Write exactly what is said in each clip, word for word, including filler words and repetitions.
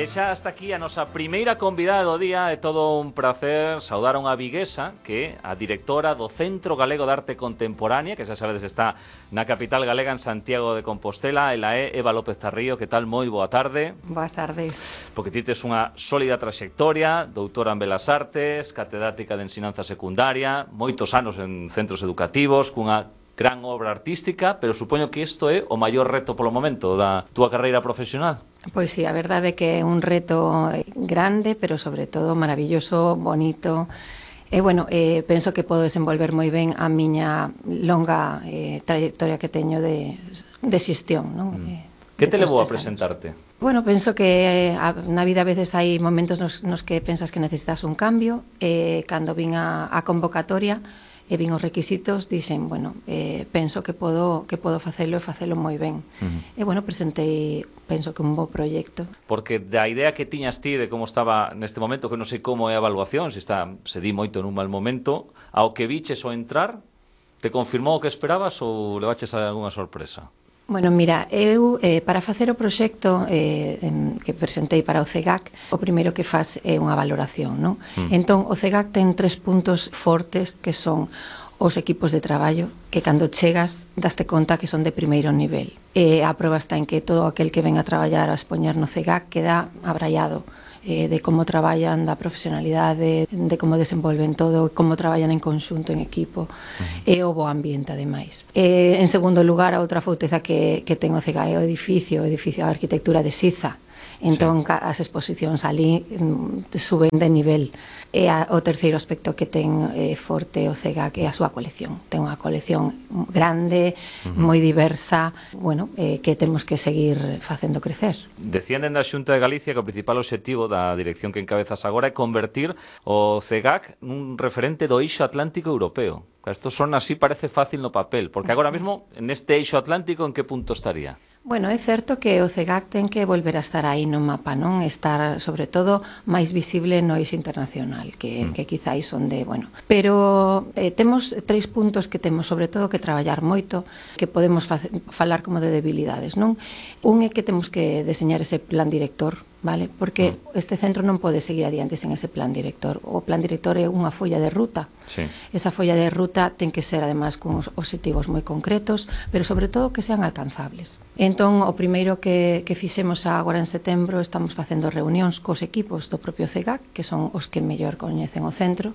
E xa hasta aquí a nosa primeira convidada do día. É todo un placer saudar a unha viguesa que é a directora do Centro Galego de Arte Contemporánea, que xa sabedes está na capital galega, en Santiago de Compostela. Ela é Eva López Tarrío. Que tal? Moi boa tarde. Boas tardes. Porque ti tes unha sólida traxectoria, doutora en Belas Artes, catedrática de ensinanza secundaria, moitos anos en centros educativos, cunha gran obra artística, pero supoño que isto é o maior reto polo momento da túa carreira profesional. Pois sí, a verdade é que é un reto grande, pero sobre todo maravilloso, bonito. E, bueno, eh, penso que podo desenvolver moi ben a miña longa eh, trayectoria que teño de, de xestión, non? Mm. Eh, que te levou a presentarte? Años. Bueno, penso que eh, a, na vida a veces hai momentos nos, nos que pensas que necesitas un cambio. Eh, cando vin a, a convocatoria e vin os requisitos, dixen, bueno, eh, penso que podo que podo facelo e facelo moi ben. Uh-huh. E, bueno, presentei, penso que un bo proxecto. Porque da idea que tiñas ti de como estaba neste momento, que non sei como é a evaluación, se está se di moito nun mal momento, ao que viches ao entrar, te confirmou o que esperabas ou levaches algunha sorpresa? Bueno, mira, eu eh, para facer o proxecto eh, en, que presentei para o CEGAC, o primeiro que faz é unha valoración, non? Mm. Entón, o CEGAC ten tres puntos fortes que son os equipos de traballo, que cando chegas daste conta que son de primeiro nivel. E a proba está en que todo aquel que ven a traballar a expoñer no CEGAC queda abraiado eh, de como traballan, da profesionalidade, de como desenvolven todo, como traballan en conxunto, en equipo, uh-huh. e o bo ambiente, ademais. Eh, en segundo lugar, a outra forteza que, que ten o CEGAC é o edificio, o edificio de arquitectura de Siza. Entón, sí. As exposicións ali mm, suben de nivel. E a, o terceiro aspecto que ten eh, forte o CEGAC é a súa colección. Ten unha colección grande, uh-huh. moi diversa, bueno, eh, que temos que seguir facendo crecer. Decían da Xunta de Galicia que o principal obxectivo da dirección que encabezas agora é convertir o CEGAC nun referente do eixo atlántico europeo. Isto son así, parece fácil no papel, porque agora mesmo, neste eixo atlántico, en que punto estaría? Bueno, é certo que o CEGAC ten que volver a estar aí no mapa, non? Estar, sobre todo, máis visible no eixo internacional, que, mm. que quizáis son de, bueno... Pero eh, temos tres puntos que temos, sobre todo, que traballar moito, que podemos face, falar como de debilidades, non? Un é que temos que deseñar ese plan director, vale? Porque mm. este centro non pode seguir adiante sen ese plan director. O plan director é unha folla de ruta. Sí. Esa folla de ruta ten que ser, además, con os obxectivos moi concretos, pero, sobre todo, que sean alcanzables. Entón, o primeiro que, que fixemos agora en setembro, estamos facendo reunións cos equipos do propio CEGAC, que son os que mellor coñecen o centro,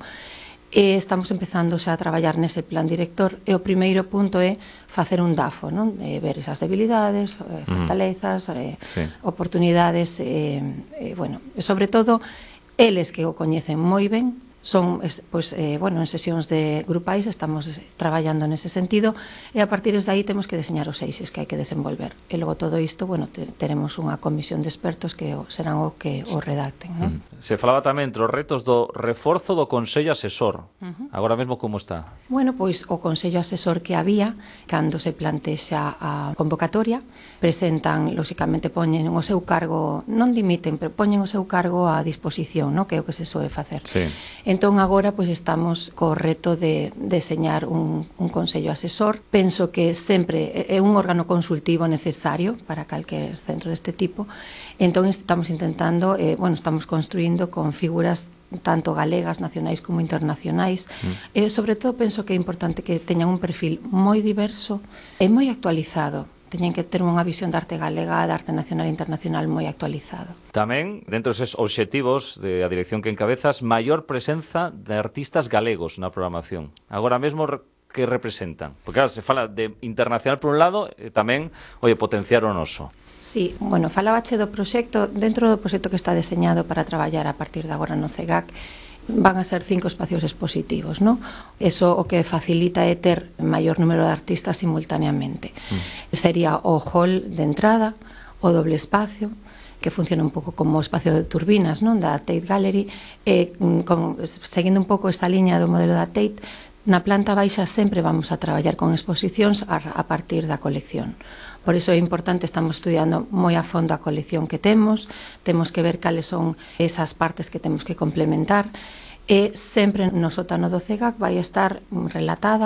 e estamos empezando xa a traballar nese plan director, e o primeiro punto é facer un DAFO, non? E ver esas debilidades, fortalezas, mm. eh, sí. oportunidades, e, eh, bueno, e sobre todo, eles que o coñecen moi ben, son, pois, eh, bueno, en sesións de grupais estamos traballando nese sentido, e a partir de aí temos que deseñar os eixes que hai que desenvolver, e logo todo isto, bueno, te, teremos unha comisión de expertos que o, serán o que o redacten, non? Mm. Se falaba tamén entre os retos do reforzo do Consello Asesor. Uh-huh. Agora mesmo como está? Bueno, pois o Consello Asesor que había, cando se plantexa a convocatoria, presentan, lóxicamente, poñen o seu cargo, non dimiten, pero poñen o seu cargo a disposición, non? Que é o que se soe facer. Sí. Entón, agora, pois, estamos co reto de deseñar un, un Consello Asesor. Penso que sempre é un órgano consultivo necesario para calquer centro deste tipo. Entón, estamos intentando, eh, bueno, estamos construindo con figuras tanto galegas, nacionais como internacionais. Mm. E, sobre todo, penso que é importante que teñan un perfil moi diverso e moi actualizado. Teñen que ter unha visión de arte galega, de arte nacional e internacional moi actualizado. Tamén, dentro deses obxectivos da dirección que encabezas, maior presenza de artistas galegos na programación. Agora mesmo, que representan? Porque, claro, se fala de internacional por un lado, e tamén, oi, potenciar o noso. Sí, bueno, falabache do proxecto, dentro do proxecto que está deseñado para traballar a partir de agora no CEGAC, van a ser cinco espacios expositivos, non? Eso o que facilita é ter maior número de artistas simultaneamente. Mm. Sería o hall de entrada, o doble espacio, que funciona un pouco como o espacio de turbinas, non? Da Tate Gallery, e con, seguindo un pouco esta liña do modelo da Tate, na planta baixa sempre vamos a traballar con exposicións a, a partir da colección. Por iso é importante, estamos estudiando moi a fondo a colección que temos, temos que ver cales son esas partes que temos que complementar, e sempre no sótano do CEGAC vai estar relatada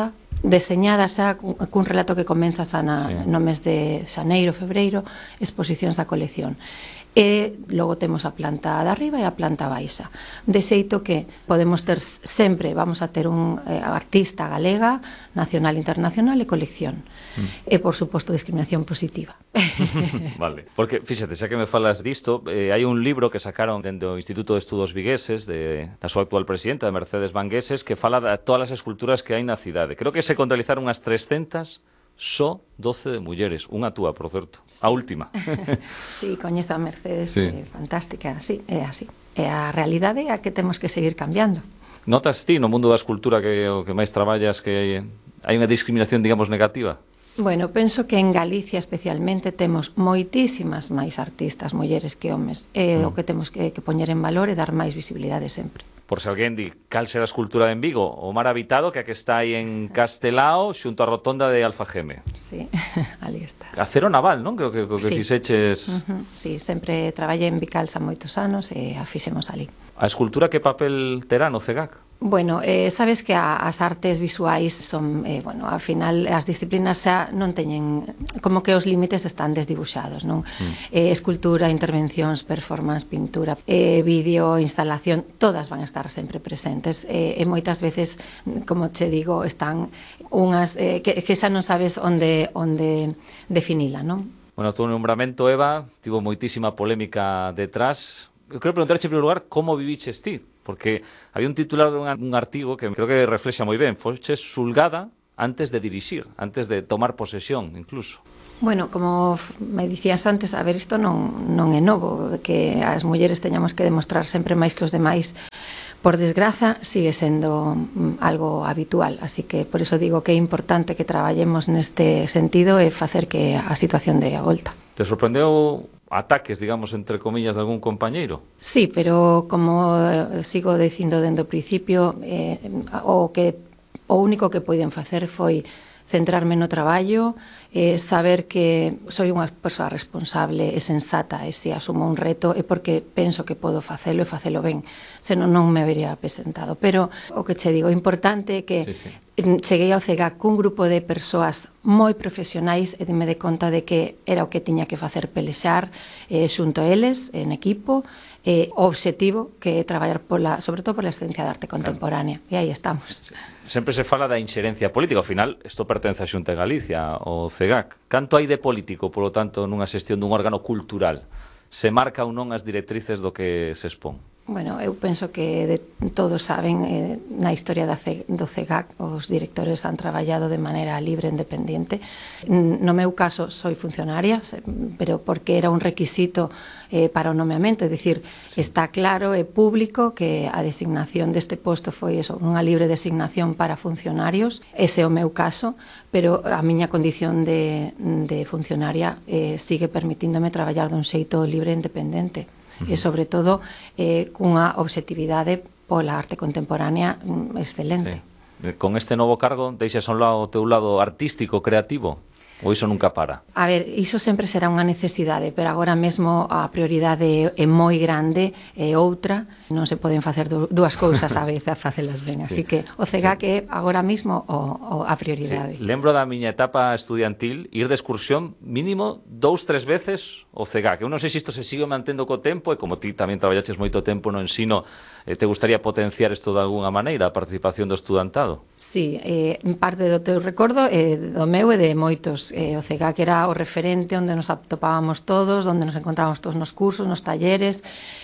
deseñada xa cun, cun relato que comeza xa na, sí. no mes de xaneiro, febreiro, exposicións da colección. E logo temos a planta de arriba e a planta baixa, de xeito que podemos ter sempre, vamos a ter un eh, artista galega, nacional, internacional e colección, mm. e por suposto discriminación positiva. Vale, porque fíxate, xa que me falas disto, eh, hai un libro que sacaron dende o Instituto de Estudos Vigueses de, da súa actual presidenta, de Mercedes Vangueses, que fala de todas as esculturas que hai na cidade. Creo que se contabilizaron unhas trescentas, só doce de mulleres, unha túa, por certo, a última. Sí, coñezo a Mercedes, sí. eh, fantástica, sí, é así. É a realidade a que temos que seguir cambiando. Notas ti no mundo da escultura que o que máis traballas que hai, hai unha discriminación, digamos, negativa? Bueno, penso que en Galicia especialmente temos moitísimas máis artistas, mulleres que homes. É mm. o que temos que, que poñer en valor e dar máis visibilidade sempre. Por se alguén di, cal será a escultura en Vigo? O mar habitado, que a que está aí en Castelao, xunto á rotonda de Alfageme. Sí, ali está. Acero naval, non? Creo que, que sí. fixeches... Uh -huh. Sí, sempre traballei en Vicals há moitos anos e a fixemos ali. A escultura que papel terá no CEGAC? Bueno, eh, sabes que a, as artes visuais son, eh, bueno, ao final as disciplinas xa non teñen, como que os límites están desdibuxados, non? Mm. Eh, escultura, intervencións, performance, pintura, eh, vídeo, instalación, todas van a estar sempre presentes, eh, e moitas veces, como che digo, están unhas eh, que, que xa non sabes onde, onde definila, non? Bueno, tu nombramento, Eva, tivo moitísima polémica detrás. Eu quero preguntarche, en primeiro lugar, como viviches ti? Porque había un titular de un, un artigo que creo que reflexa moi ben. Foches xulgada antes de dirixir, antes de tomar posesión, incluso. Bueno, como me dicías antes, a ver, isto non, non é novo, que as mulleres teñamos que demostrar sempre máis que os demais. Por desgraza, sigue sendo algo habitual, así que por iso digo que é importante que traballemos neste sentido e facer que a situación dé a volta. Te sorprendeu ataques, digamos, entre comillas, de algún compañeiro? Sí, pero como sigo dicindo dende o principio, eh, o que o único que poiden facer foi centrarme no traballo, eh, saber que soy unha persoa responsable e sensata, e se asumo un reto é porque penso que podo facelo e facelo ben, senón non me vería presentado. Pero o que che digo, importante é que sí, sí. cheguei ao CEGAC cun grupo de persoas moi profesionais e me de conta de que era o que tiña que facer, pelexar eh, xunto a eles, en equipo, eh, o obxectivo que é traballar pola, sobre todo pola excelencia da arte contemporánea. Claro. E aí estamos. Sempre se fala da inxerencia política, ao final, isto pertence a Xunta de Galicia, o CEGAC. Canto hai de político, polo tanto, nunha xestión dun órgano cultural? Se marca ou non as directrices do que se expón? Bueno, eu penso que de, todos saben, eh, na historia da C, do CEGAC, os directores han traballado de maneira libre e independiente. No meu caso, soy funcionaria, pero porque era un requisito eh, para o nomeamento, é dicir, sí. Está claro e público que a designación deste posto foi eso, unha libre designación para funcionarios, ese é o meu caso, pero a miña condición de, de funcionaria eh, sigue permitíndome traballar dun xeito libre e independente. Uh-huh. E sobre todo eh, cunha obxectividade pola arte contemporánea mm, excelente. Sí. Con este novo cargo deixas a un lado o teu lado artístico, creativo? Ou iso nunca para? A ver, iso sempre será unha necesidade, pero agora mesmo a prioridade é moi grande e outra, non se poden facer dúas cousas á vez a facelas ben, así sí. que o CEGAC sí. é agora mesmo o, o a prioridade. Sí. Lembro da miña etapa estudiantil ir de excursión mínimo dous, tres veces o CEGAC. Eu non sei se isto se sigue mantendo co tempo e como ti tamén traballaches moito tempo no ensino, eh, te gustaría potenciar isto de alguna maneira, a participación do estudantado? Sí, eh, parte do teu recordo é eh, do meu e de moitos. Eh, o CEGAC era o referente onde nos atopábamos todos, onde nos encontrábamos todos nos cursos, nos talleres,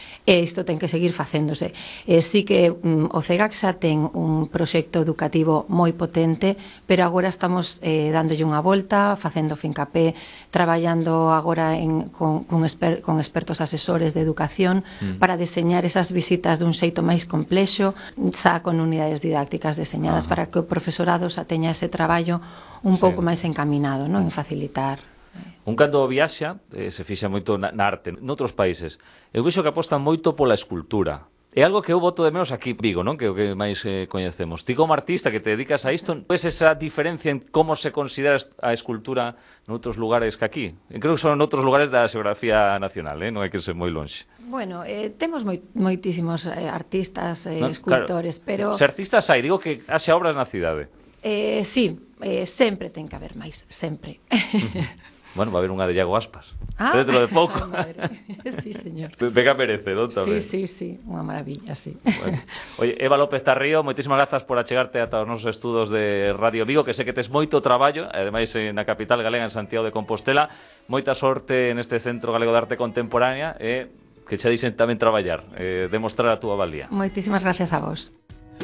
e isto ten que seguir facéndose. Eh, sí que um, o CEGAC xa ten un proxecto educativo moi potente, pero agora estamos eh, dándolle unha volta, facendo fincapé, traballando agora en, con, con, exper, con expertos asesores de educación mm. para deseñar esas visitas dun xeito máis complexo, xa con unidades didácticas deseñadas Ajá. para que o profesorado xa teña ese traballo un sí. pouco máis encaminado, non? En facilitar. Un cando viaxa, eh, se fixa moito na, na arte, noutros países, eu vexo que apostan moito pola escultura. É algo que eu boto de menos aquí, Vigo, non? Que é o que máis eh, coñecemos. Ti como artista que te dedicas a isto, ves esa diferencia en como se considera a escultura noutros lugares que aquí? Eu creo que son noutros lugares da xeografía nacional, eh? Non hai que ser moi lonxe. Bueno, eh, temos moi, moitísimos eh, artistas, eh, no, escultores, claro, pero... Se artistas hai, digo que haxe obras na cidade. Eh, sí, eh, sempre ten que haber máis, sempre. Bueno, va a haber unha de Iago Aspas. Ah, dentro de pouco. Ay, madre. Sí, señor. Venga, merece, non tamén? Sí, sí, sí, unha maravilla, sí. Bueno. Oye, Eva López Tarrío, moitísimas grazas por achegarte ata os nosos estudos de Radio Vigo, que sei que tes moito traballo, ademais na capital galega, en Santiago de Compostela. Moita sorte neste Centro Galego de Arte Contemporánea e que che dixen tamén traballar, eh, demostrar a túa valía. Moitísimas gracias a vos.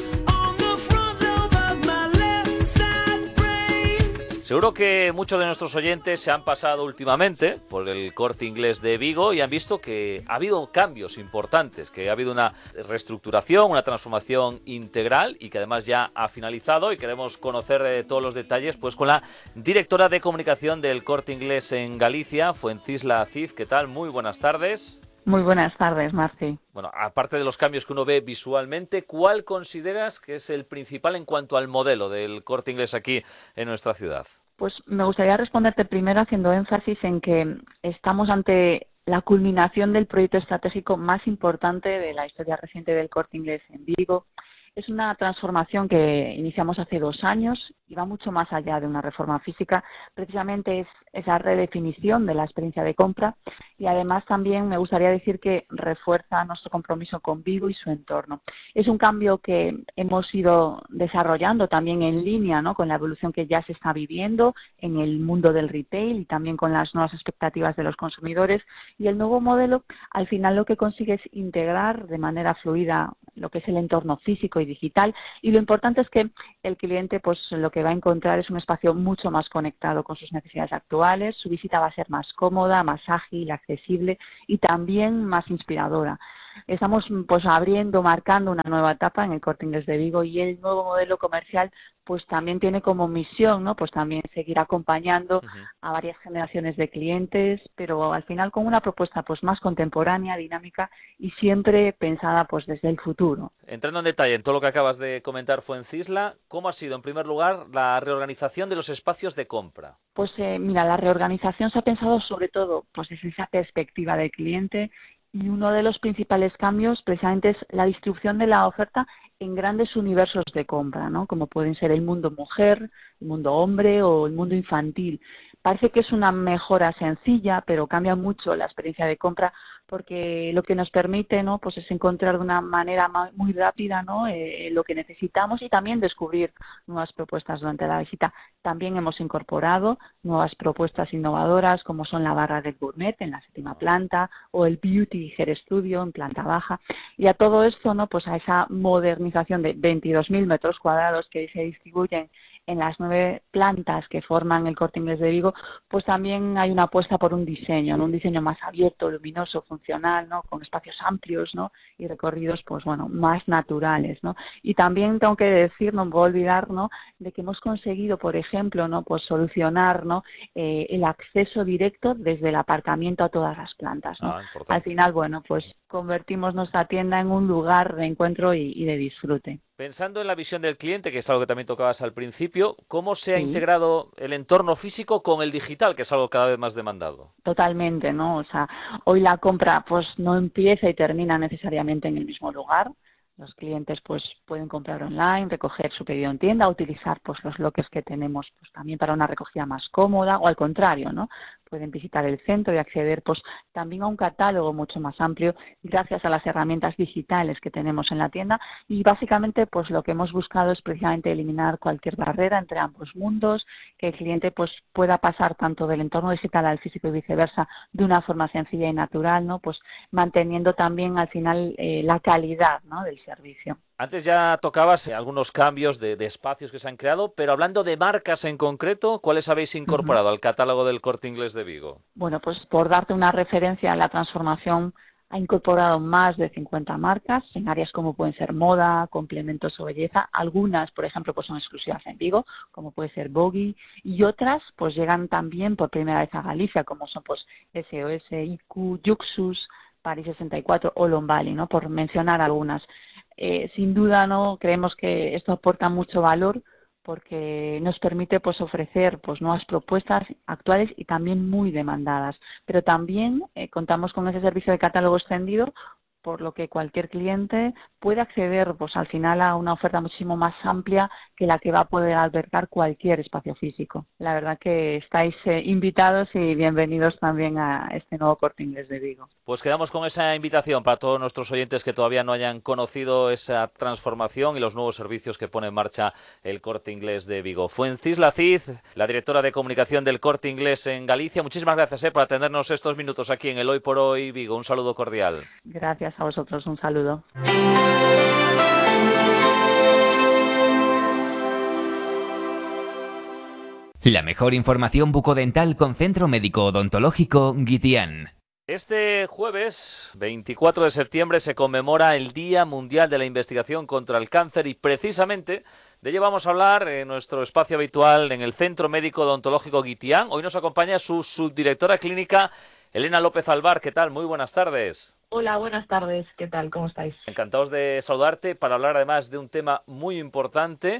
Seguro que muchos de nuestros oyentes se han pasado últimamente por el Corte Inglés de Vigo y han visto que ha habido cambios importantes, que ha habido una reestructuración, una transformación integral y que además ya ha finalizado, y queremos conocer eh, todos los detalles pues con la directora de comunicación del Corte Inglés en Galicia, Fuencisla Cid. ¿Qué tal? Muy buenas tardes. Muy buenas tardes, Marci. Bueno, aparte de los cambios que uno ve visualmente, ¿cuál consideras que es el principal en cuanto al modelo del Corte Inglés aquí en nuestra ciudad? Pues me gustaría responderte primero haciendo énfasis en que estamos ante la culminación del proyecto estratégico más importante de la historia reciente del Corte Inglés en Vigo. Es una transformación que iniciamos hace dos años y va mucho más allá de una reforma física. Precisamente es esa redefinición de la experiencia de compra, y además también me gustaría decir que refuerza nuestro compromiso con Vigo y su entorno. Es un cambio que hemos ido desarrollando también en línea, ¿no?, con la evolución que ya se está viviendo en el mundo del retail y también con las nuevas expectativas de los consumidores. Y el nuevo modelo al final lo que consigue es integrar de manera fluida lo que es el entorno físico y digital, y lo importante es que el cliente pues lo que va a encontrar es un espacio mucho más conectado con sus necesidades actuales. Su visita va a ser más cómoda, más ágil, accesible y también más inspiradora. Estamos pues abriendo, marcando una nueva etapa en el Corte Inglés de Vigo, y el nuevo modelo comercial pues también tiene como misión, ¿no?, pues también seguir acompañando uh-huh. a varias generaciones de clientes, pero al final con una propuesta pues más contemporánea, dinámica y siempre pensada pues desde el futuro. Entrando en detalle en todo lo que acabas de comentar, Fuencisla, ¿cómo ha sido en primer lugar la reorganización de los espacios de compra? Pues eh, mira, la reorganización se ha pensado sobre todo pues desde esa perspectiva del cliente, y uno de los principales cambios precisamente es la distribución de la oferta en grandes universos de compra, ¿no?, como pueden ser el mundo mujer, el mundo hombre o el mundo infantil. Parece que es una mejora sencilla, pero cambia mucho la experiencia de compra, porque lo que nos permite, ¿no?, pues es encontrar de una manera muy rápida, ¿no?, eh, lo que necesitamos, y también descubrir nuevas propuestas durante la visita. También hemos incorporado nuevas propuestas innovadoras, como son la barra del gourmet en la séptima planta o el Beauty Hair Studio en planta baja. Y a todo esto, ¿no?, pues a esa modernización de veintidós mil metros cuadrados que se distribuyen en las nueve plantas que forman el Corte Inglés de Vigo, pues también hay una apuesta por un diseño, ¿no?, un diseño más abierto, luminoso, funcional, ¿no?, con espacios amplios, ¿no?, y recorridos, pues bueno, más naturales, ¿no? Y también tengo que decir, no me voy a olvidar, ¿no?, de que hemos conseguido, por ejemplo, ¿no?, pues solucionar, ¿no?, eh, el acceso directo desde el aparcamiento a todas las plantas, ¿no? Ah, al final, bueno, pues convertimos nuestra tienda en un lugar de encuentro y, y de disfrute. Pensando en la visión del cliente, que es algo que también tocabas al principio, ¿cómo se ha sí. integrado el entorno físico con el digital, que es algo cada vez más demandado? Totalmente, ¿no? O sea, hoy la compra pues no empieza y termina necesariamente en el mismo lugar. Los clientes pues pueden comprar online, recoger su pedido en tienda, utilizar pues los lockers que tenemos pues también para una recogida más cómoda, o al contrario, ¿no? Pueden visitar el centro y acceder pues también a un catálogo mucho más amplio gracias a las herramientas digitales que tenemos en la tienda. Y básicamente pues lo que hemos buscado es precisamente eliminar cualquier barrera entre ambos mundos, que el cliente pues pueda pasar tanto del entorno digital al físico y viceversa de una forma sencilla y natural, ¿no? Pues manteniendo también al final eh, la calidad, ¿no?, del servicio. Antes ya tocabas algunos cambios de, de espacios que se han creado, pero hablando de marcas en concreto, ¿cuáles habéis incorporado uh-huh. al catálogo del Corte Inglés de Vigo? Bueno, pues por darte una referencia, la transformación ha incorporado más de cincuenta marcas en áreas como pueden ser moda, complementos o belleza. Algunas, por ejemplo, pues son exclusivas en Vigo, como puede ser Bogi, y otras pues llegan también por primera vez a Galicia, como son pues S O S, I Q, Yuxus, Paris sesenta y cuatro o Lombali, ¿no?, por mencionar algunas. Eh, sin duda, no creemos que esto aporta mucho valor, porque nos permite pues ofrecer pues nuevas propuestas actuales y también muy demandadas, pero también eh, contamos con ese servicio de catálogo extendido por lo que cualquier cliente puede acceder pues al final a una oferta muchísimo más amplia que la que va a poder albergar cualquier espacio físico. La verdad que estáis eh, invitados y bienvenidos también a este nuevo Corte Inglés de Vigo. Pues quedamos con esa invitación para todos nuestros oyentes que todavía no hayan conocido esa transformación y los nuevos servicios que pone en marcha el Corte Inglés de Vigo. Fuencisla Cid, la directora de comunicación del Corte Inglés en Galicia, muchísimas gracias eh, por atendernos estos minutos aquí en el Hoy por Hoy Vigo. Un saludo cordial. Gracias a vosotros, un saludo. La mejor información bucodental con Centro Médico Odontológico Guitián. Este jueves, veinticuatro de septiembre, se conmemora el Día Mundial de la Investigación contra el Cáncer y precisamente de ello vamos a hablar en nuestro espacio habitual en el Centro Médico Odontológico Guitián. Hoy nos acompaña su subdirectora clínica, Elena López Alvar. ¿Qué tal? Muy buenas tardes. Hola, buenas tardes. ¿Qué tal? ¿Cómo estáis? Encantados de saludarte para hablar además de un tema muy importante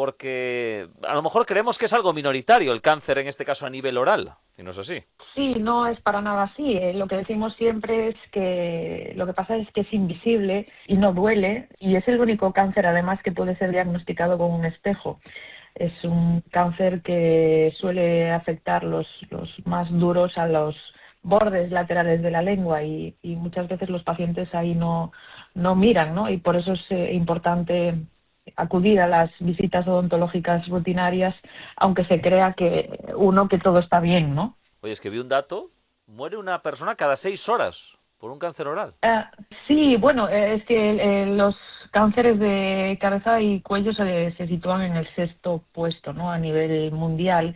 porque a lo mejor creemos que es algo minoritario el cáncer, en este caso a nivel oral, y no es así. Sí, no es para nada así. Eh, lo que decimos siempre es que lo que pasa es que es invisible y no duele y es el único cáncer además que puede ser diagnosticado con un espejo. Es un cáncer que suele afectar los, los más duros a los bordes laterales de la lengua y, y muchas veces los pacientes ahí no, no miran, ¿no? Y por eso es eh, importante acudir a las visitas odontológicas rutinarias, aunque se crea que uno que todo está bien, ¿no? Oye, es que vi un dato, muere una persona cada seis horas por un cáncer oral. Uh, sí, bueno, eh, es que eh, los cánceres de cabeza y cuello se, se sitúan en el sexto puesto, ¿no? A nivel mundial,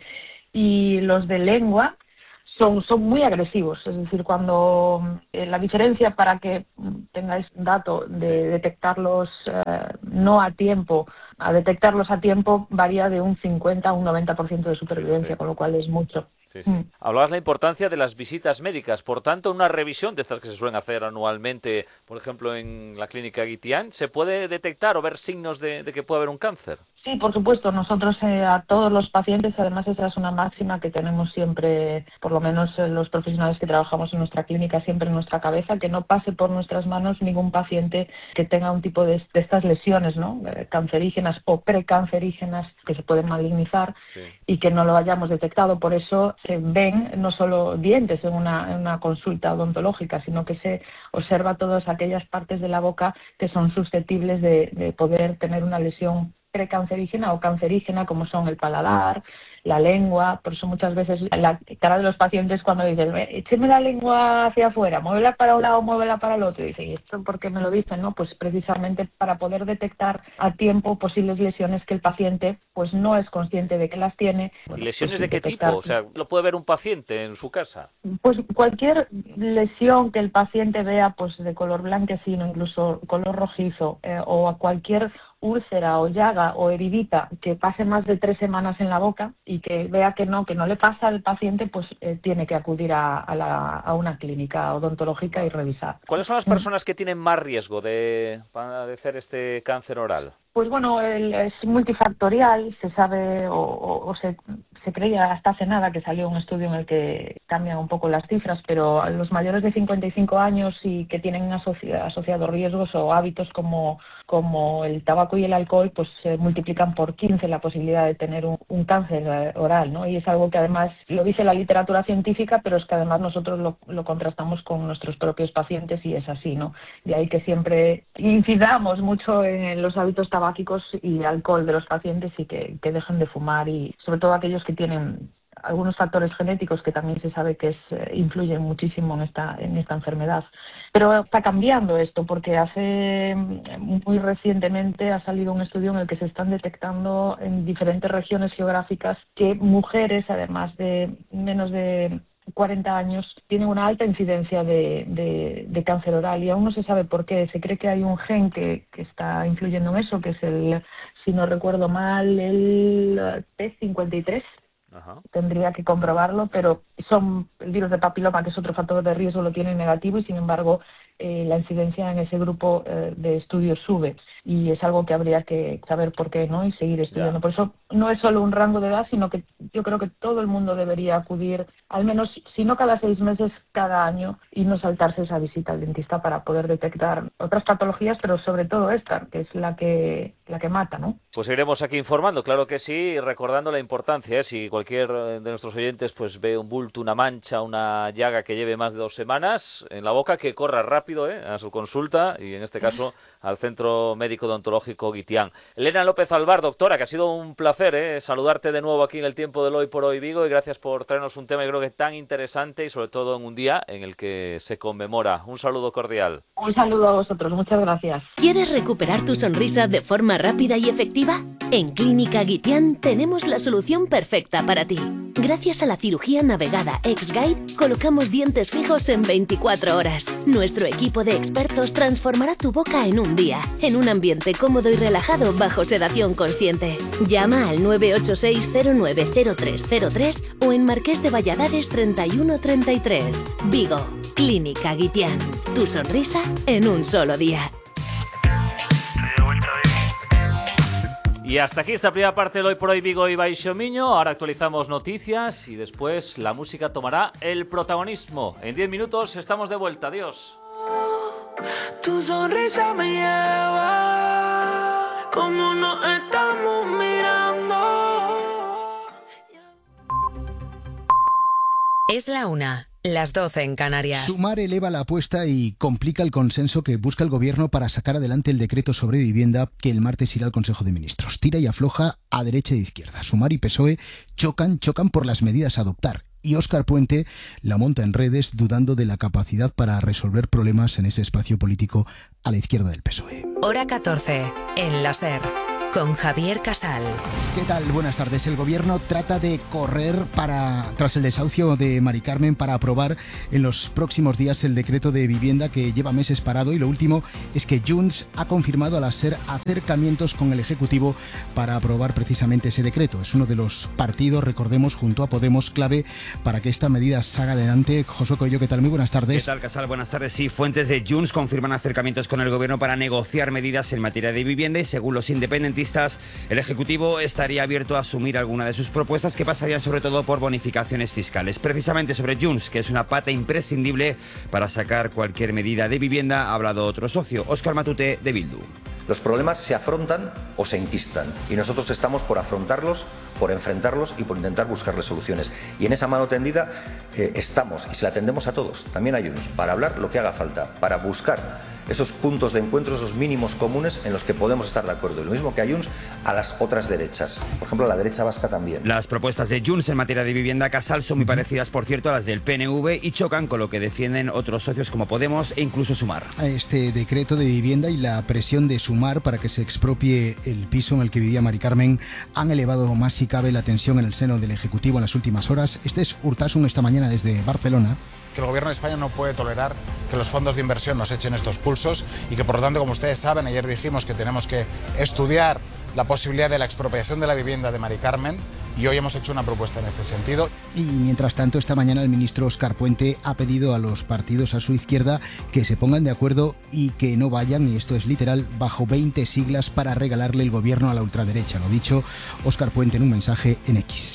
y los de lengua Son, son muy agresivos, es decir, cuando eh, la diferencia para que tengáis dato de sí. detectarlos eh, no a tiempo, a detectarlos a tiempo varía de un cincuenta a un noventa por ciento de supervivencia, sí, sí. Con lo cual es mucho. Sí, sí. Mm. Hablabas de la importancia de las visitas médicas, por tanto, una revisión de estas que se suelen hacer anualmente, por ejemplo, en la clínica Guitián, ¿se puede detectar o ver signos de, de que puede haber un cáncer? Sí, por supuesto. Nosotros eh, a todos los pacientes, además esa es una máxima que tenemos siempre, por lo menos eh, los profesionales que trabajamos en nuestra clínica, siempre en nuestra cabeza, que no pase por nuestras manos ningún paciente que tenga un tipo de, de estas lesiones, ¿no? Eh, cancerígenas o precancerígenas que se pueden malignizar, sí, y que no lo hayamos detectado. Por eso se ven no solo dientes en una, en una consulta odontológica, sino que se observa todas aquellas partes de la boca que son susceptibles de, de poder tener una lesión precancerígena o cancerígena, como son el paladar, la lengua. Por eso muchas veces la cara de los pacientes cuando dicen, écheme la lengua hacia afuera, muévela para un lado, muévela para el otro, y dicen, ¿y esto por qué me lo dicen? No, pues precisamente para poder detectar a tiempo posibles lesiones que el paciente pues no es consciente de que las tiene. ¿Y lesiones pues, de qué detectar... tipo? O sea, ¿lo puede ver un paciente en su casa? Pues cualquier lesión que el paciente vea pues de color blanquecino, incluso color rojizo, eh, o a cualquier úlcera o llaga o heridita que pase más de tres semanas en la boca y que vea que no, que no le pasa al paciente, pues eh, tiene que acudir a, a, la, a una clínica odontológica y revisar. ¿Cuáles son las personas que tienen más riesgo de padecer este cáncer oral? Pues bueno, el, es multifactorial, se sabe o, o, o se, se creía hasta hace nada que salió un estudio en el que cambian un poco las cifras, pero a los mayores de cincuenta y cinco años y que tienen asoci, asociados riesgos o hábitos como, como el tabaco y el alcohol, pues se multiplican por quince la posibilidad de tener un, un cáncer oral, ¿no? Y es algo que además lo dice la literatura científica, pero es que además nosotros lo, lo contrastamos con nuestros propios pacientes y es así, ¿no? De ahí que siempre incidamos mucho en los hábitos tabacales y alcohol de los pacientes y que, que dejen de fumar, y sobre todo aquellos que tienen algunos factores genéticos que también se sabe que es, eh, influyen muchísimo en esta, en esta enfermedad. Pero está cambiando esto porque hace muy recientemente ha salido un estudio en el que se están detectando en diferentes regiones geográficas que mujeres, además de menos de cuarenta años, tienen una alta incidencia de, de, de cáncer oral y aún no se sabe por qué. Se cree que hay un gen que, que está influyendo en eso, que es el, si no recuerdo mal, el P cincuenta y tres. Ajá. Tendría que comprobarlo, pero son el virus de papiloma, que es otro factor de riesgo, lo tiene negativo y sin embargo eh, la incidencia en ese grupo eh, de estudios sube. Y es algo que habría que saber por qué, ¿no? Y seguir estudiando. Yeah. Por eso no es solo un rango de edad, sino que yo creo que todo el mundo debería acudir, al menos, si no cada seis meses, cada año, y no saltarse esa visita al dentista para poder detectar otras patologías, pero sobre todo esta, que es la que, la que mata, ¿no? Pues seguiremos aquí informando, claro que sí, y recordando la importancia, ¿eh? Si cualquier de nuestros oyentes pues ve un bulto, una mancha, una llaga que lleve más de dos semanas en la boca, que corra rápido, ¿eh? A su consulta, y en este caso al Centro Médico Odontológico Guitián. Elena López Alvar, doctora, que ha sido un placer ¿eh? saludarte de nuevo aquí en el tiempo del Hoy por Hoy Vigo, y gracias por traernos un tema, yo creo que tan interesante, y sobre todo en un día en el que se conmemora. Un saludo cordial. Un saludo a vosotros, muchas gracias. ¿Quieres recuperar tu sonrisa de forma rápida y efectiva? En Clínica Guitián tenemos la solución perfecta para ti. Gracias a la cirugía navegada X-Guide, colocamos dientes fijos en veinticuatro horas. Nuestro equipo de expertos transformará tu boca en un día, en un ambiente cómodo y relajado bajo sedación consciente. Llama al nueve ocho seis cero nueve cero tres cero tres o en Marqués de Valladares treinta y uno treinta y tres. Vigo, Clínica Guitián. Tu sonrisa en un solo día. Y hasta aquí esta primera parte del Hoy por Hoy Vigo y Baixo Miño. Ahora actualizamos noticias y después la música tomará el protagonismo. En diez minutos estamos de vuelta. Adiós. Tu sonrisa me lleva como nos estamos mirando. Es la una. Las doce en Canarias. Sumar eleva la apuesta y complica el consenso que busca el gobierno para sacar adelante el decreto sobre vivienda que el martes irá al Consejo de Ministros. Tira y afloja a derecha e izquierda. Sumar y P S O E chocan, chocan por las medidas a adoptar. Y Óscar Puente la monta en redes dudando de la capacidad para resolver problemas en ese espacio político a la izquierda del P S O E. Hora catorce, en la SER. Con Javier Casal. ¿Qué tal? Buenas tardes. El gobierno trata de correr para tras el desahucio de Mari Carmen para aprobar en los próximos días el decreto de vivienda que lleva meses parado, y lo último es que Junts ha confirmado a la SER acercamientos con el Ejecutivo para aprobar precisamente ese decreto. Es uno de los partidos, recordemos, junto a Podemos, clave para que esta medida salga adelante. Josué Coello, ¿qué tal? Muy buenas tardes. ¿Qué tal, Casal? Buenas tardes. Sí, fuentes de Junts confirman acercamientos con el gobierno para negociar medidas en materia de vivienda, y según los independentistas, el Ejecutivo estaría abierto a asumir alguna de sus propuestas, que pasarían sobre todo por bonificaciones fiscales. Precisamente sobre Junts, que es una pata imprescindible para sacar cualquier medida de vivienda, ha hablado otro socio, Óscar Matute, de Bildu. Los problemas se afrontan o se enquistan, y nosotros estamos por afrontarlos, por enfrentarlos y por intentar buscarles soluciones. Y en esa mano tendida eh, estamos, y se la tendemos a todos, también a Junts, para hablar lo que haga falta, para buscar esos puntos de encuentro, esos mínimos comunes en los que podemos estar de acuerdo. Y lo mismo que a Junts, a las otras derechas. Por ejemplo, a la derecha vasca también. Las propuestas de Junts en materia de vivienda, Casal, son muy parecidas, por cierto, a las del P N V, y chocan con lo que defienden otros socios como Podemos e incluso Sumar. Este decreto de vivienda y la presión de Sumar para que se expropie el piso en el que vivía Mari Carmen han elevado más si cabe la tensión en el seno del Ejecutivo en las últimas horas. Este es Urtasun esta mañana desde Barcelona. Que el Gobierno de España no puede tolerar que los fondos de inversión nos echen estos pulsos, y que, por lo tanto, como ustedes saben, ayer dijimos que tenemos que estudiar la posibilidad de la expropiación de la vivienda de Mari Carmen, y hoy hemos hecho una propuesta en este sentido. Y mientras tanto, esta mañana el ministro Óscar Puente ha pedido a los partidos a su izquierda que se pongan de acuerdo y que no vayan, y esto es literal, bajo veinte siglas para regalarle el gobierno a la ultraderecha. Lo dicho Óscar Puente en un mensaje en X.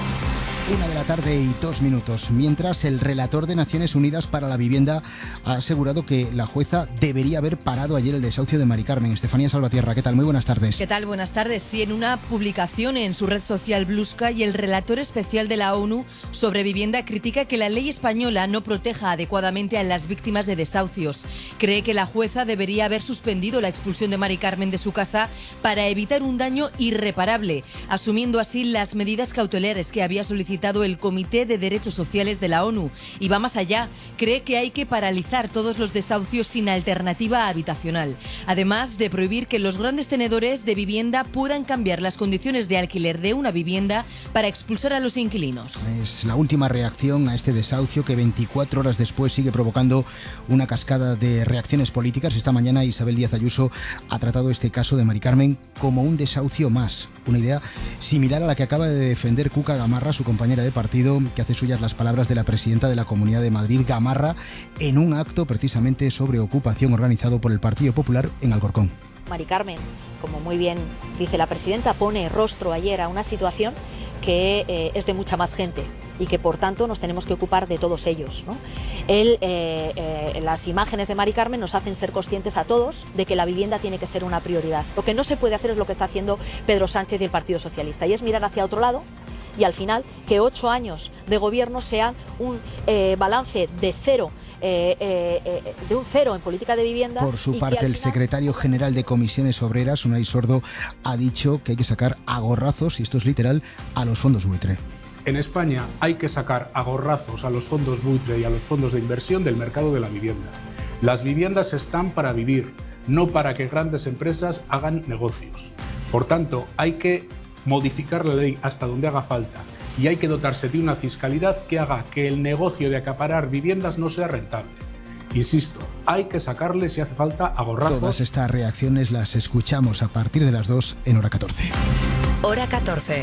Una de la tarde y dos minutos. Mientras, el relator de Naciones Unidas para la Vivienda ha asegurado que la jueza debería haber parado ayer el desahucio de Mari Carmen. Estefanía Salvatierra, ¿qué tal? Muy buenas tardes. ¿Qué tal? Buenas tardes. Sí, en una publicación en su red social Blue Sky, el relator especial de la ONU sobre vivienda critica que la ley española no proteja adecuadamente a las víctimas de desahucios. Cree que la jueza debería haber suspendido la expulsión de Mari Carmen de su casa para evitar un daño irreparable, asumiendo así las medidas cautelares que había solicitado el Comité de Derechos Sociales de la ONU, y va más allá. Cree que hay que paralizar todos los desahucios sin alternativa habitacional, además de prohibir que los grandes tenedores de vivienda puedan cambiar las condiciones de alquiler de una vivienda para expulsar a los inquilinos. Es la última reacción a este desahucio que veinticuatro horas después sigue provocando una cascada de reacciones políticas. Esta mañana Isabel Díaz Ayuso ha tratado este caso de Mari Carmen como un desahucio más, una idea similar a la que acaba de defender Cuca Gamarra, su compañero compañera de partido, que hace suyas las palabras de la presidenta de la Comunidad de Madrid, Gamarra, en un acto precisamente sobre ocupación organizado por el Partido Popular en Alcorcón. Mari Carmen, como muy bien dice la presidenta, pone rostro ayer a una situación que eh, es de mucha más gente y que por tanto nos tenemos que ocupar de todos ellos, ¿no? Él, eh, eh, las imágenes de Mari Carmen nos hacen ser conscientes a todos de que la vivienda tiene que ser una prioridad. Lo que no se puede hacer es lo que está haciendo Pedro Sánchez y el Partido Socialista, y es mirar hacia otro lado y al final que ocho años de gobierno sean un eh, balance de cero, eh, eh, eh, de un cero en política de vivienda. Por su y parte, que al el final... secretario general de Comisiones Obreras, Unai Sordo, ha dicho que hay que sacar a gorrazos, y esto es literal, a los fondos buitre. En España hay que sacar a gorrazos a los fondos buitre y a los fondos de inversión del mercado de la vivienda. Las viviendas están para vivir, no para que grandes empresas hagan negocios. Por tanto, hay que modificar la ley hasta donde haga falta y hay que dotarse de una fiscalidad que haga que el negocio de acaparar viviendas no sea rentable. Insisto, hay que sacarle, si hace falta, a gorrazos. Todas estas reacciones las escuchamos a partir de las dos en Hora catorce. Hora catorce.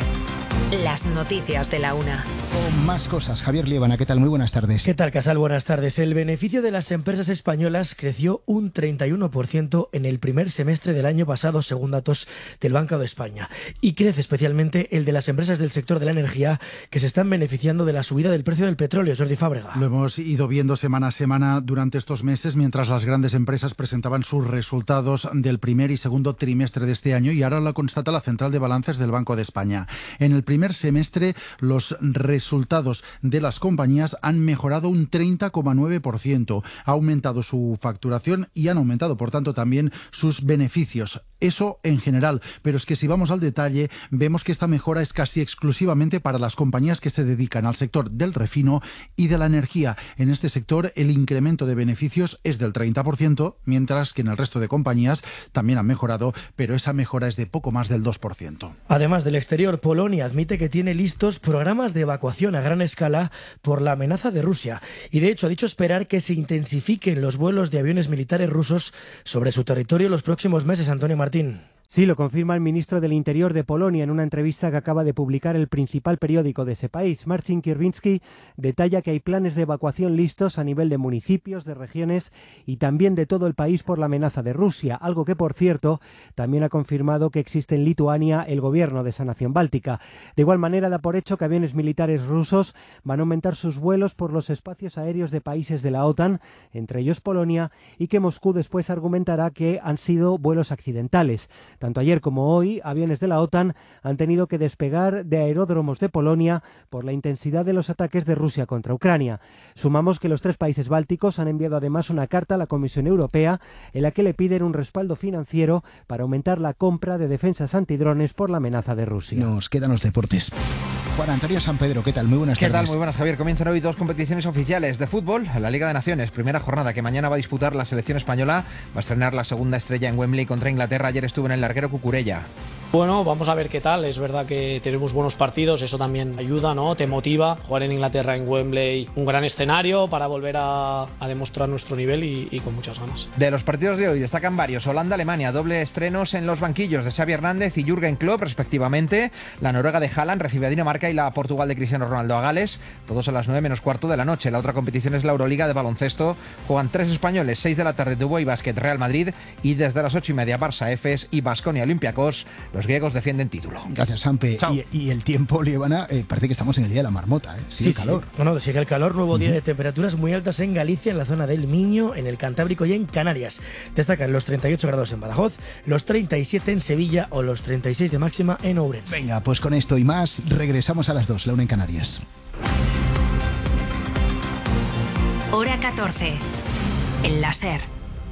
Las noticias de la una. Con más cosas, Javier Liébana, ¿qué tal? Muy buenas tardes. ¿Qué tal, Casal? Buenas tardes. El beneficio de las empresas españolas creció un treinta y uno por ciento en el primer semestre del año pasado, según datos del Banco de España. Y crece especialmente el de las empresas del sector de la energía, que se están beneficiando de la subida del precio del petróleo. Jordi Fábrega. Lo hemos ido viendo semana a semana durante estos meses, mientras las grandes empresas presentaban sus resultados del primer y segundo trimestre de este año, y ahora lo constata la Central de Balances del Banco de España. En el primer semestre, los resultados de las compañías han mejorado un treinta coma nueve por ciento. Ha aumentado su facturación y han aumentado, por tanto, también sus beneficios. Eso en general, pero es que si vamos al detalle, vemos que esta mejora es casi exclusivamente para las compañías que se dedican al sector del refino y de la energía. En este sector, el incremento de beneficios es del treinta por ciento, mientras que en el resto de compañías también han mejorado, pero esa mejora es de poco más del dos por ciento. Además del exterior, Polonia admite que tiene listos programas de evacuación a gran escala por la amenaza de Rusia, y de hecho ha dicho esperar que se intensifiquen los vuelos de aviones militares rusos sobre su territorio los próximos meses. Antonio Martín. Sí, lo confirma el ministro del Interior de Polonia en una entrevista que acaba de publicar el principal periódico de ese país. Marcin Kierwiński detalla que hay planes de evacuación listos a nivel de municipios, de regiones y también de todo el país por la amenaza de Rusia, algo que, por cierto, también ha confirmado que existe en Lituania el gobierno de esa nación báltica. De igual manera, da por hecho que aviones militares rusos van a aumentar sus vuelos por los espacios aéreos de países de la OTAN, entre ellos Polonia, y que Moscú después argumentará que han sido vuelos accidentales. Tanto ayer como hoy, aviones de la OTAN han tenido que despegar de aeródromos de Polonia por la intensidad de los ataques de Rusia contra Ucrania. Sumamos que los tres países bálticos han enviado además una carta a la Comisión Europea en la que le piden un respaldo financiero para aumentar la compra de defensas antidrones por la amenaza de Rusia. Nos quedan los deportes. Juan Antonio San Pedro, ¿qué tal? Muy buenas ¿Qué tardes. tal? Muy buenas, Javier. Comienzan hoy dos competiciones oficiales de fútbol. La Liga de Naciones, primera jornada que mañana va a disputar la selección española. Va a estrenar la segunda estrella en Wembley contra Inglaterra. Ayer estuvo en el larguero Cucurella. Bueno, vamos a ver qué tal. Es verdad que tenemos buenos partidos, eso también ayuda, ¿no? Te motiva. Jugar en Inglaterra, en Wembley, un gran escenario para volver a, a demostrar nuestro nivel y, y con muchas ganas. De los partidos de hoy destacan varios. Holanda-Alemania, doble estrenos en los banquillos de Xavi Hernández y Jürgen Klopp, respectivamente. La Noruega de Haaland recibe a Dinamarca y la Portugal de Cristiano Ronaldo a Gales. Todos a las nueve menos cuarto de la noche. La otra competición es la Euroliga de baloncesto. Juegan tres españoles, seis de la tarde, Dubois Basket, Real Madrid, y desde las ocho y media Barça, Efes y Baskonia Olympiacos. Los griegos defienden título. Gracias, Sampe. Y, y el tiempo, Liébana, eh, parece que estamos en el día de la marmota, ¿eh? Sigue sí, el calor. Sí. Bueno, sigue el calor, nuevo uh-huh. día de temperaturas muy altas en Galicia, en la zona del Miño, en el Cantábrico y en Canarias. Destacan los treinta y ocho grados en Badajoz, los treinta y siete en Sevilla o los treinta y seis de máxima en Ourense. Venga, pues con esto y más, regresamos a las dos, la una en Canarias. Hora catorce, en la SER.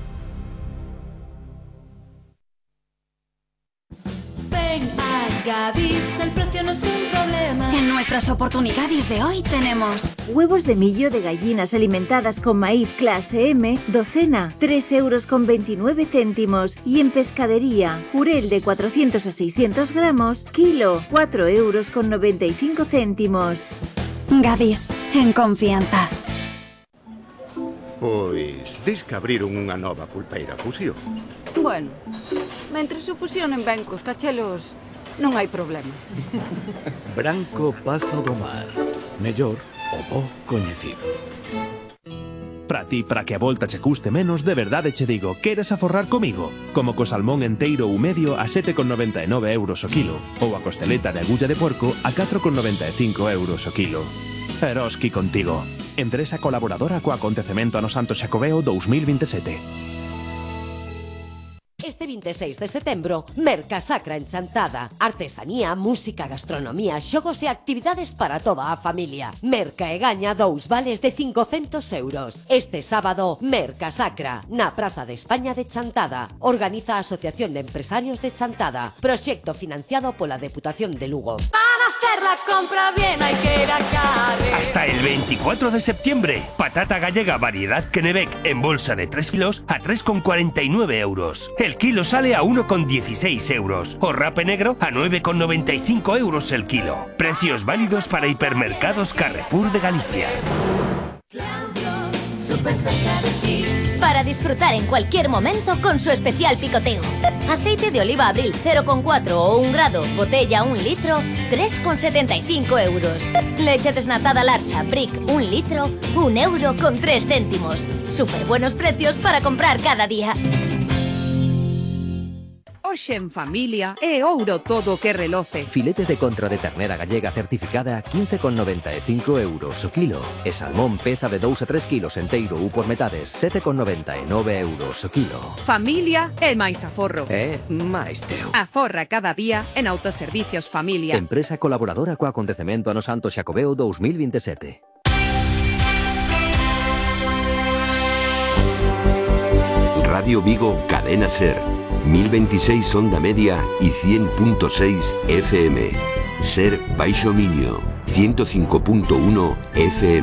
Ven a Gadis, el precio no es un problema. En nuestras oportunidades de hoy tenemos huevos de millo de gallinas alimentadas con maíz clase M, docena, tres euros con veintinueve céntimos. Y en pescadería, jurel de cuatrocientos a seiscientos gramos, kilo, cuatro euros con noventa y cinco céntimos. Gadis, en confianza. Pois, dis que abriron unha nova pulpeira Fusión. Bueno, mentre se fusionen ben cos cachelos, non hai problema. Branco Pazo do Mar. Mellor o bo coñecido. Para ti, para que a volta che custe menos, de verdade che digo, queres aforrar comigo? Como co salmón enteiro ou medio a sete con noventa e nove euros o kilo, ou a costeleta de agulla de porco a catro con noventa e cinco euros o kilo. Eroski contigo. Empresa colaboradora co acontecemento ano Santo Xacobeo dous mil veintisiete. Este veintiséis de setembro, Mercasacra en Chantada. Artesanía, música, gastronomía, xogos e actividades para toda a familia. Merca e gaña dous vales de cincocentos euros. Este sábado, Mercasacra, na Praza de España de Chantada. Organiza a Asociación de Empresarios de Chantada. Proxecto financiado pola Deputación de Lugo. Para hacer la compra bien hay que ir a Carre. Hasta el veinticuatro de septiembre, patata gallega variedad Kennebec en bolsa de tres kilos a tres con cuarenta y nueve euros. El kilo sale a uno con dieciséis euros. O rape negro a nueve con noventa y cinco euros el kilo. Precios válidos para hipermercados Carrefour de Galicia. Súper cerca de ti. Para disfrutar en cualquier momento con su especial picoteo. Aceite de oliva Abril cero coma cuatro o un grado, botella un litro, tres con setenta y cinco euros. Leche desnatada Larsa Brick un litro, un euro con tres céntimos. Súper buenos precios para comprar cada día. Hoxe en familia é ouro todo o que reloce. Filetes de contra de ternera gallega certificada a quince con noventa e cinco euros o kilo. E salmón peza de dous a tres kilos enteiro ou por metades, sete con noventa e nove euros o kilo. Familia é máis aforro. É máis teu. Aforra cada día en Autoservicios Familia. Empresa colaboradora co acontecemento ano Santo Xacobeo dous mil veintisiete. Radio Vigo, Cadena Ser. mil veintiséis onda media y cien punto seis F M. Ser Baixo Miño, ciento cinco punto uno F M.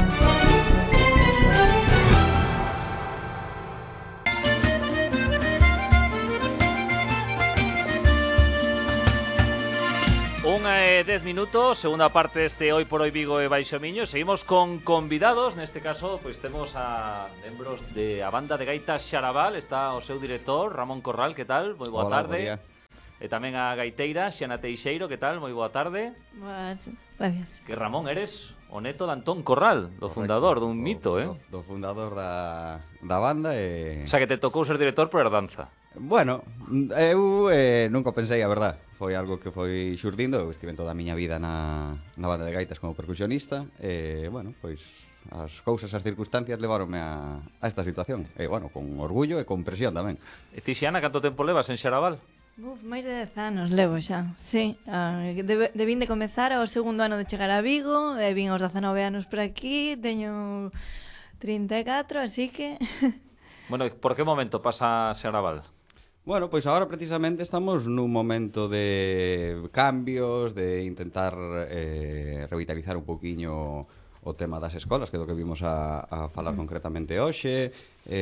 Unha e dez minutos, segunda parte deste Hoy por Hoy Vigo e Baixo Miño. Seguimos con convidados, neste caso pois temos a membros de a banda de gaitas Xarabal. Está o seu director, Ramón Corral, que tal? Moi boa Hola, tarde. E tamén a gaiteira, Xiana Teixeiro, que tal? Moi boa tarde. Boas, gracias. Que Ramón, eres o neto de Antón Corral, do Correcto. fundador dun mito, eh? Do, do fundador da, da banda e... O sea, que te tocou ser director por herdanza. Bueno, eu eh, nunca pensei, a verdad. Foi algo que foi xurdindo. Eu estive toda a miña vida na, na banda de gaitas como percusionista. E, bueno, pois as cousas, as circunstancias levaronme a, a esta situación. E, bueno, con orgullo e con presión tamén. E ti, Xiana, canto tempo levas en Xarabal? Uf, máis de dez anos levo xa, sí. Uh, de, de vin de comezar ao segundo ano de chegar a Vigo, e vin aos dezanove anos por aquí, teño trinta e catro, así que... Bueno, por que momento pasa a Xarabal? Bueno, pois agora precisamente estamos nun momento de cambios, de intentar eh, revitalizar un poquinho o tema das escolas, que é do que vimos a, a falar mm. concretamente hoxe,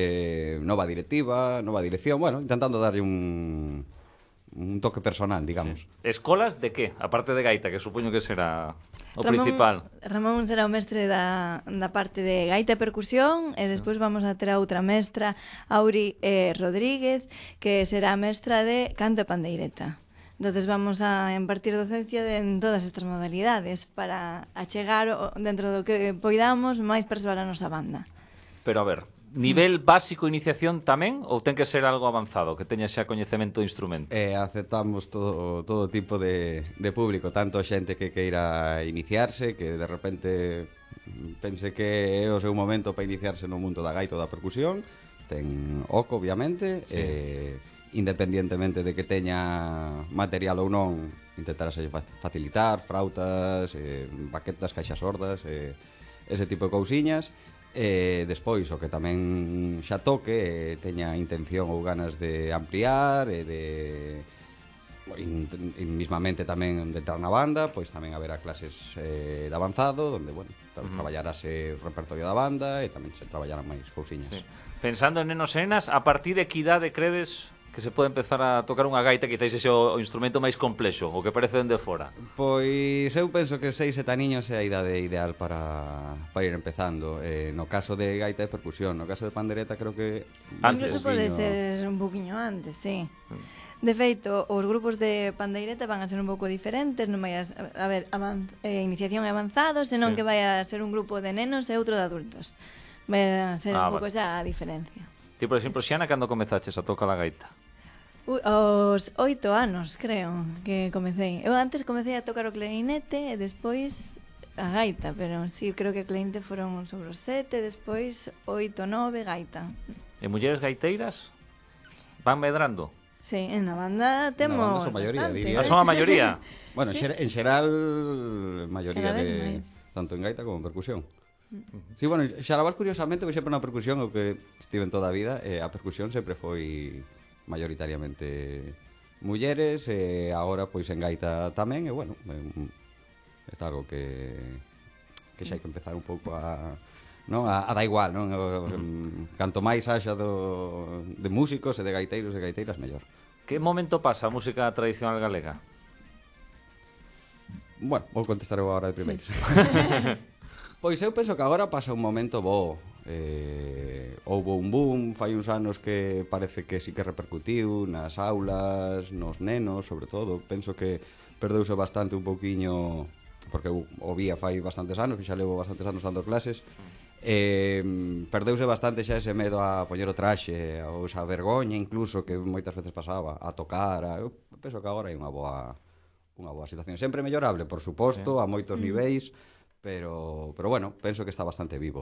eh, nova directiva, nova dirección, bueno, intentando darlle un, un toque personal, digamos. Sí. Escolas de que? Aparte de gaita, que supoño que será o Ramón, principal. Ramón será o mestre da, da parte de gaita e percusión, e despois vamos a ter a outra mestra, Auri eh, Rodríguez, que será mestra de canto e pandeireta. Entonces vamos a impartir docencia de, en todas estas modalidades para achegar o, dentro do que poidamos máis persoal a nosa banda. Pero a ver, nivel básico iniciación tamén ou ten que ser algo avanzado, que teña xa coñecemento do instrumento? Eh, aceptamos todo, todo tipo de, de público, tanto xente que queira iniciarse, que de repente pense que é o seu momento para iniciarse no mundo da gaita ou da percusión, ten oco, obviamente, sí. eh, independientemente de que teña material ou non, intentarase facilitar frautas, eh, baquetas, caixas sordas, eh, ese tipo de cousiñas. E despois o que tamén xa toque, eh, teña intención ou ganas de ampliar e de in, in, mismamente tamén de entrar na banda, pois tamén haberá clases eh, de avanzado, onde, bueno, uh -huh. traballarase o repertorio da banda e tamén se traballarán máis cousiñas. Sí. Pensando en nenos e nenas, a partir de que idade credes que que se pode empezar a tocar unha gaita, quizáis ese o, o instrumento máis complexo, o que parece dende fora? Pois eu penso que seis, sete aniños é a idade ideal para, para ir empezando. Eh, no caso de gaita e percusión, no caso de pandereta creo que... Antes. Incluso pode ser un poquinho antes, sí. De feito, os grupos de pandeireta van a ser un pouco diferentes, non vai a, a ver, avan, eh, iniciación e avanzados, senón sí. que vai a ser un grupo de nenos e outro de adultos. Vai a ser ah, un pouco xa a diferencia. Ti, por exemplo, Xiana, cando comezaches a tocar a gaita? Ui, aos oito anos, creo, que comecei. Eu antes comecei a tocar o clarinete e despois a gaita, pero sí, creo que o clarinete foron sobre os sete, despois oito, nove, gaita. E mulleres gaiteiras van medrando? Sí, en a banda temos... Na banda son maioría, bastante, diría. Ah, son a maioría? Bueno, sí. En xeral, maioría de... Máis. Tanto en gaita como en percusión. Sí, bueno, Xarabal, curiosamente, por exemplo, na percusión, o que estiven toda a vida, eh, a percusión sempre foi maioritariamente mulleres, e agora, pois, en gaita tamén, e, bueno, é algo que, que xa hai que empezar un pouco a... Non? A, a da igual, non? O, mm. Canto máis haxa do, de músicos e de gaiteiros e gaiteiras, mellor. Que momento pasa a música tradicional galega? Bueno, vou contestar eu agora de primeiros. Pois eu penso que agora pasa un momento bo. Eh, houve un boom, fai uns anos que parece que sí que repercutiu nas aulas, nos nenos, sobre todo. Penso que perdeuse bastante un pouquiño, porque o vía fai bastantes anos, que xa levo bastantes anos dando clases, eh, perdeuse bastante xa ese medo a poñer o traxe, ou esa vergoña incluso que moitas veces pasaba, a tocar. A, eu penso que agora hai unha boa, unha boa situación. Sempre mellorable, por suposto, sí. A moitos niveis, pero, pero bueno, penso que está bastante vivo.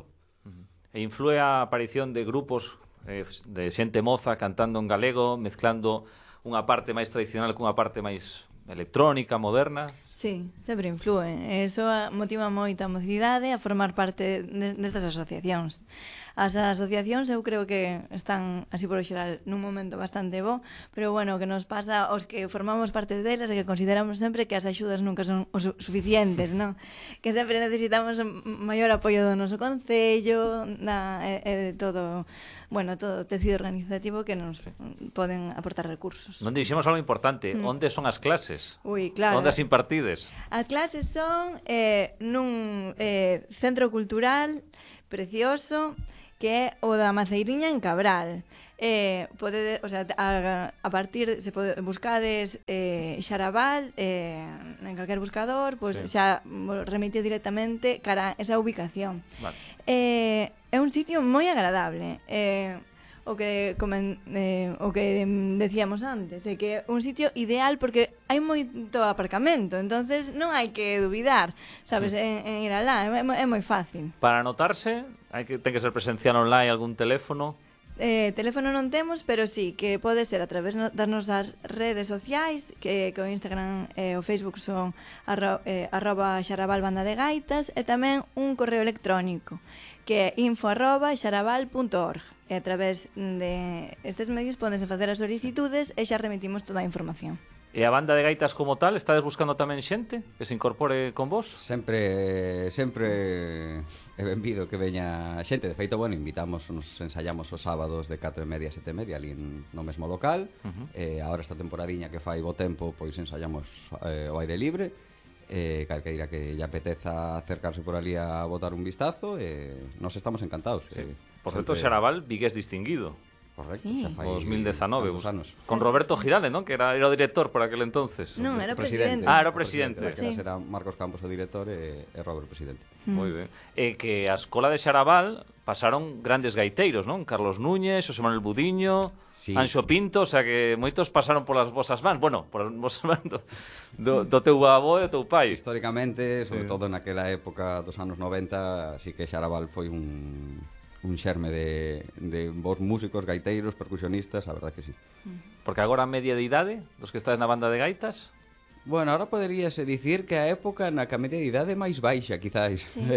E influe a aparición de grupos eh, de xente moza cantando en galego, mezclando unha parte máis tradicional cunha parte máis electrónica, moderna? Sí, sempre influe. Eso motiva moito a mocidade a formar parte destas asociacións. As asociacións eu creo que están, así por o xeral, nun momento bastante bo, pero bueno, o que nos pasa aos que formamos parte delas é que consideramos sempre que as axudas nunca son o su suficientes, non? Que sempre necesitamos maior apoio do noso concello, da, e, e de todo, bueno, todo o tecido organizativo que nos poden aportar recursos. Non dixemos algo importante, mm. onde son as clases? Ui, claro. Onde as impartides? As clases son eh, nun eh, centro cultural precioso que é o da Maceiriña en Cabral. Eh, pode, o sea, a, a partir se pode buscades eh, Xarabal eh, en calquer buscador, pois pues, sí. xa remite directamente cara a esa ubicación. Vale. Eh, é un sitio moi agradable. Eh, o que comen, eh, o que decíamos antes, de que é un sitio ideal porque hai moito aparcamento, entonces non hai que dubidar, sabes, sí. en, en ir alá, é, é moi fácil. Para anotarse, hai que ten que ser presencial online, algún teléfono? Eh, teléfono non temos, pero sí, que pode ser a través das nosas redes sociais, que, que o Instagram e o Facebook son arro, eh, arroba xarabal banda de gaitas, e tamén un correo electrónico, que é info arroba xarabal punto org. E a través de estes medios podense facer as solicitudes e xa remitimos toda a información. E a banda de gaitas como tal, estades buscando tamén xente que se incorpore con vos? Sempre sempre é benvido que veña xente. De feito, bueno, invitamos, nos ensaiamos os sábados de catro e media a sete e media ali no mesmo local. Uh-huh. eh, Agora esta temporadiña que fai bo tempo, pois ensaiamos eh, ao aire libre. Eh, calqueira que lle apeteza acercarse por ali a botar un vistazo, eh, nos estamos encantados. Sí. Eh, Por certo, sempre... Xarabal, vigués distinguido. Correcto, sí. xa fai dos mil dezanove, anos. Con Roberto Giralde, ¿no? Que era, era o director por aquel entonces. Non, era presidente. Ah, era o presidente. presidente. Sí. Era Marcos Campos o director e, e Robert o presidente. Mm. Moi ben. E que a escola de Xarabal pasaron grandes gaiteiros, non? Carlos Núñez, Xosé Manuel Budiño, sí. Anxo Pinto, o sea que moitos pasaron polas vosas mans. Bueno, por as vosas mans do, do, do teu avó e do teu pai. Históricamente, sobre sí. todo naquela época dos anos noventa, así que Xarabal foi un... un xerme de, de vos músicos, gaiteiros, percusionistas, a verdad que sí. Porque agora a media de idade dos que estás na banda de gaitas? Bueno, ahora poderíase dicir que a época na que a media de idade máis baixa, quizáis. Sí.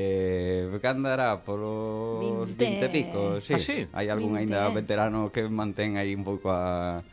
Eh, que andará polos vinte e pico, sí. Ah, sí? Hai algún aínda veterano que mantén aí un pouco a,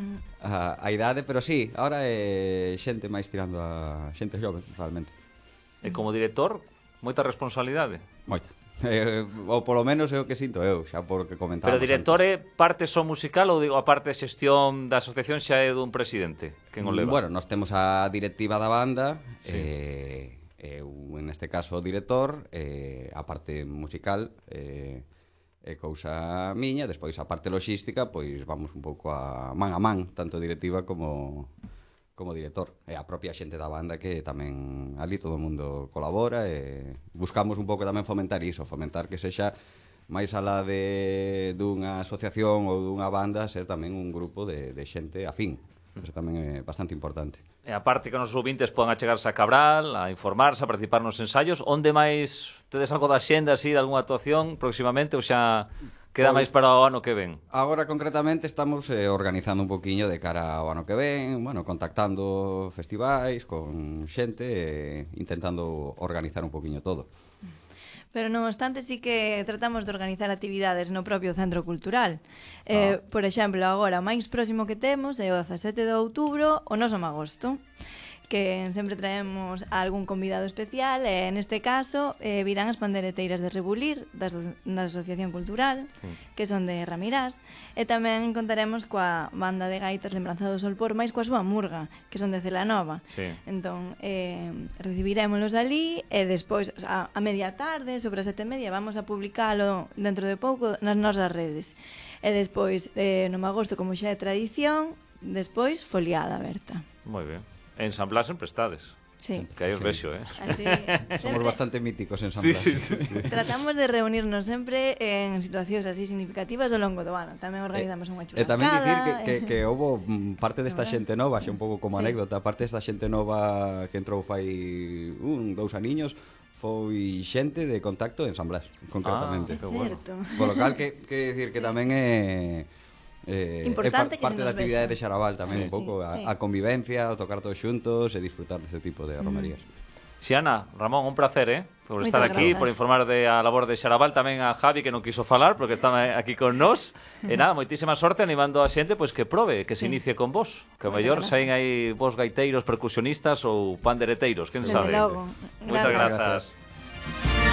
a, a idade, pero sí, ahora é xente máis tirando a xente jove, realmente. E como director, moita responsabilidade? Moita. Eh, ou polo menos é o que sinto eu, xa por que comentamos. Pero director é parte só musical ou digo a parte de xestión da asociación xa é dun presidente? Quen o leva? Bueno, nós temos a directiva da banda, sí. eh, eu en este caso o director, eh, a parte musical eh, é cousa miña, despois a parte logística, pois vamos un pouco a man a man, tanto directiva como como director, e a propia xente da banda que tamén ali todo o mundo colabora e buscamos un pouco tamén fomentar iso, fomentar que sexa máis alá de dunha asociación ou dunha banda, ser tamén un grupo de, de xente afín. Eso tamén é bastante importante. E aparte que os ouvintes podan achegarse a Cabral, a informarse, a participar nos ensaios, onde máis tedes algo da xenda así de algunha actuación próximamente ou xa queda máis para o ano que ven? Agora, concretamente, estamos eh, organizando un poquinho de cara ao ano que ven, bueno, contactando festivais con xente e intentando organizar un poquinho todo. Pero non obstante, sí que tratamos de organizar actividades no propio Centro Cultural. Eh, ah. Por exemplo, agora o máis próximo que temos é o dezasete de outubro, o noso Magosto, que sempre traemos a algún convidado especial e neste caso eh, virán as pandereteiras de Rebulir da, da Asociación Cultural, sí. que son de Ramirás, e tamén contaremos coa banda de gaitas Lembranza do Sol por máis coa súa murga, que son de Celanova. Sí. Entón, eh, recibirémolos ali e despois, a, a media tarde, sobre as sete e media, vamos a publicalo dentro de pouco nas nosas redes. E despois, eh, no Magosto, como xa é tradición, despois foliada aberta. Moi ben. En San Blas sempre estades. Sí. Que aí os sí. vexo, eh? Así, somos bastante míticos en San sí, Blas. Sí, sí, sí. Tratamos de reunirnos sempre en situacións así significativas ao longo do ano. Tamén organizamos unha churrascada. E tamén dicir que, que, que houve parte desta xente nova, xa un pouco como sí. anécdota, parte desta xente nova que entrou fai un, dous aniños, foi xente de contacto en San Blas, concretamente. Ah, bueno. Por lo cal, que, que decir que sí. tamén é... Eh, Importante é par, parte da actividade de Xaraval tamén, sí, un pouco sí, a, sí. a convivencia, o tocar todos xuntos e disfrutar deste tipo de romerías. Mm. Xiana, Ramón, un placer, eh? Por Moitas estar aquí, grazas. por informar de a labor de Xaraval, tamén a Javi que non quiso falar porque estaba aquí con nós. E nada, moitísima sorte animando a xente pois que probe, que se inicie con vos, que o mellor saen aí vos gaiteiros, percusionistas ou pandereteiros, quen Desde sabe. logo. Moitas grazas.